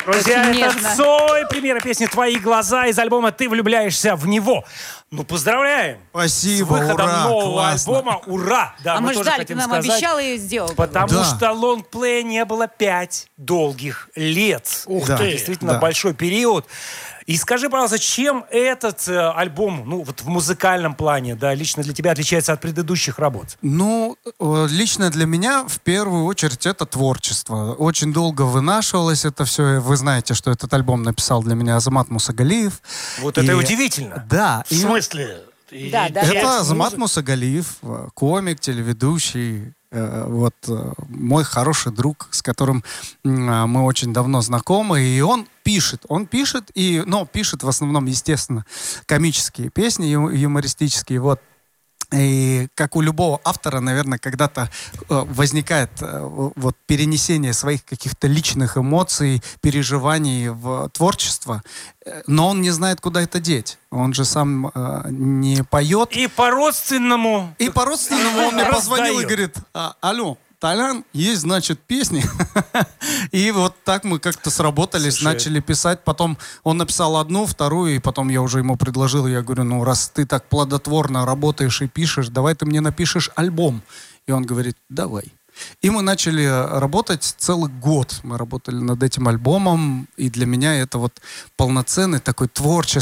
Друзья, Очень это нежно. Цой, премьера песни «Твои глаза» из альбома «Ты влюбляешься в него». Ну, поздравляем! Спасибо, С выходом ура, нового классно. альбома. Ура! Да, А мы тоже ждали, ты хотим нам сказать, обещал и сделал. потому Да. что лонгплея не было 5 долгих лет. Ух ты! Действительно Да. большой период. И скажи, пожалуйста, чем этот альбом, ну, вот в музыкальном плане, да, лично для тебя отличается от предыдущих работ? Ну, лично для меня в первую очередь это творчество. Очень долго вынашивалось это все. Вы знаете, что этот альбом написал для меня Азамат Мусагалиев. Вот это и И- удивительно. Да. В смысле? Да, да. Это Азамат Мусагалиев, комик, телеведущий, мой хороший друг, с которым мы очень давно знакомы, и он пишет, но пишет в основном, естественно, комические песни, юмористические, вот. И как у любого автора, наверное, когда-то возникает перенесение своих каких-то личных эмоций, переживаний в творчество, но он не знает, куда это деть. Он же сам не поет. И по-родственному. И по-родственному он мне позвонил и Раздает. говорит: алло, Толян, есть, значит, песни. И вот так мы как-то сработались, Слушай, начали писать. Потом он написал одну, вторую, и потом я уже ему предложил, я говорю: ну, раз ты так плодотворно работаешь и пишешь, давай ты мне напишешь альбом. И он говорит: давай. И мы начали работать целый год. Мы работали над этим альбомом, и для меня это вот полноценный такой творческий